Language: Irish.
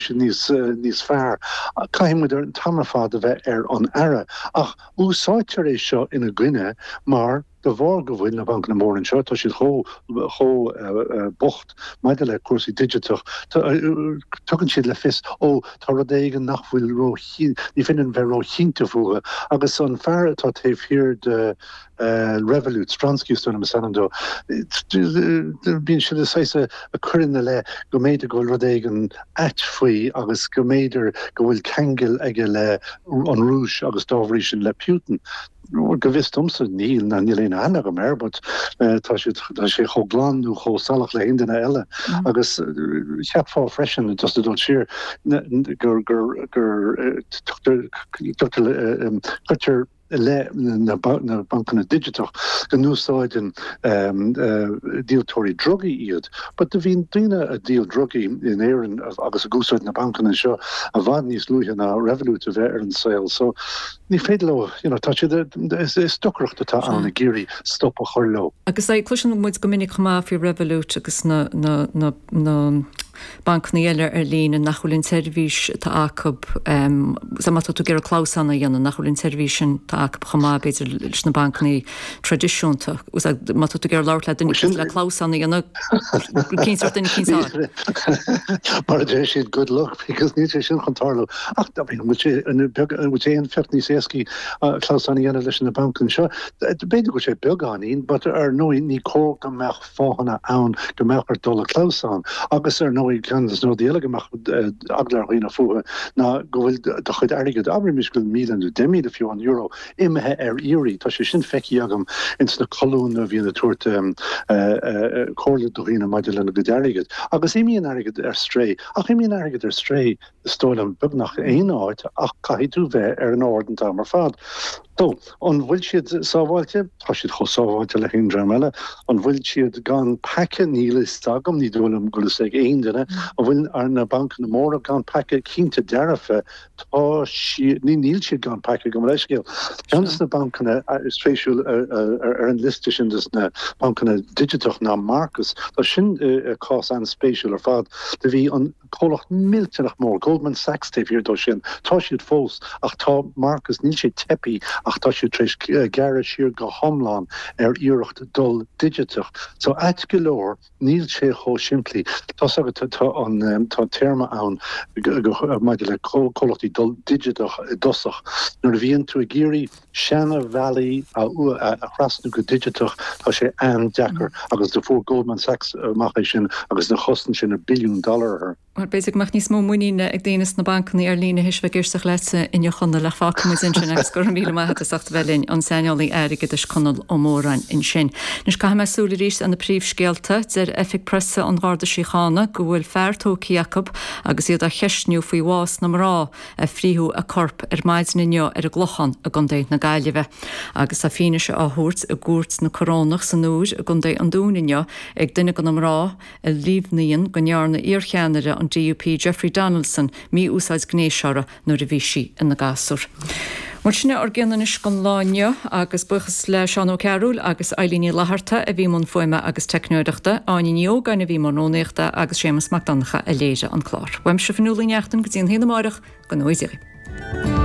níos fearr. Caiimidir an tamfád a bheith an ara. Ach úsáitir é seo ina gcuine mar de bhar go bhfuil na bank na mór an seo tá siad cho bocht maidide le cuasaí digitach tugann siad le fis tá rud éigen nach bhfuil ní finan bheith roichínta fuga agus an fearr tá taobh hir de Revolut Stransky me sanando bín si a churinne le go méidir go rud éigen faoi agus go méidir go bhfuil kegel aige le an rúis agus dáhrí sin le Putin. Go vis domsa níl na níléine anna go mer, but tá sé choglánú cho salach le hindina eile agus cheapá freisin just dul sir gur le na banken digitach gan núsáiden dealtóí drogi iad, but de vín duine a deal drogi in éan agus a gúsáid na banken an seo a bhd níos luúthe na Revolut a bheith an saoil, so ní féidirló tá is stochracht atá an na géirí stop a chorló. Agus é cluisian muid go minic chumá fi Revolut agus na bank na eile lín an nachholinn servís tá acab sa mat tú gur a clásanna dhéanana nachholinn servísin tá acab chamá beidir na banknaí tradiisiúnta ús mat tú gur láir le duine le clásanna dhéanana mar dé siad good luck because ní sin chutáú ach an fertní séci clásanna dhéanana leis na bankan seo beidir go sé beganín, but nóí ní có go meach fáhanna ann go mechar dul a chlásán agus nóí Kansas no dielige mag aglar in fuge na gohfuil de chud aige aber miskel $1,000,000 €, immethe iri tá sé sin feki agam ins na kolún a vi na toort chole doine meidele gedeget. Agus imíon aige stré. Ach imíon aige stré sto am bug nach éáit ach caiú bheith an orden mar fad. So, an bhfuil siad sábháilte, tá siad chosábháilte le hindra meile, an bhfuil siad gan packe níle stagam ní dúlam go ag éon duine, a bhfuil ar na bank na mór gan packe cínta dearafe tá ní níl siad gan packe go leiscéil. Jonas na bankna is tréisiúil ar an liste sin na bankna digitach na Marcus, tá sin cás an spéisiúil ar fad, de bhí an cholach miltenach mór, Goldman Sachs taobh hir dó sin, tá siad fós, ach tá Marcus níl siad tepi ach tá siú treéis gar siir go homláán ar iirecht dul digitach. So eit golóir níl sé cho siimplí. Tá agad tá terma ann maidide le cholachtí dul digitach dosach. Nuair a bhíonn tú a géirí Shanna Valley a chrasnú go digitach tá sé an deacar agus de fór Goldman Sachs mach sin agus na chostan sin $1 billion ar. Mar basic mach níos mó muíine ag déananas na bancaní ar lína hisisbh ggéirteach lese in chuna le fácamú sin sin agus gur míle maithe sacht bhelinn an seinolaí airige is chunal ó mórrain in sin. Nus ca me súla rís an na príomhscéalta der effig pressa an gáda síchána go bhfuil fearrtóí Jacob agus iad a cheisniú faoi bhás na rá a phríú a corp ar maidninneo ar a glochan a gundéid na gaiileh. Agus a fine se áthút a gúirt na corónach san núr a gundéid an dúninneo ag duine go rá a líomhníon go nearna íorcheanire an DUP Jeffrey Donaldson mí úsáid gnéisiara nuair a bhí si in na gasúr. Mar sinne ar ggéanais gon láine agus buchas le Seán Ó Cearúil agus Eilíní Laharta a bhí mún foiime agus technúireachta áine nío gan a bhí mar nónéachta agus Séamus Macdonacha a léise an chlár. Weim se fanúlaíneachtain go dtíon héana máireach go nóisií.